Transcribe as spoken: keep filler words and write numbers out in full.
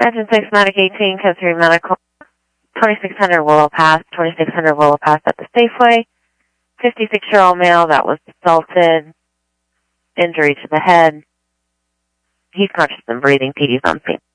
Engine six, Medic eighteen, code three medical. twenty-six hundred Willow Pass, twenty-six hundred Willow Pass at the Safeway. fifty-six-year-old male that was assaulted. Injury to the head. He's conscious and breathing. P D's on scene.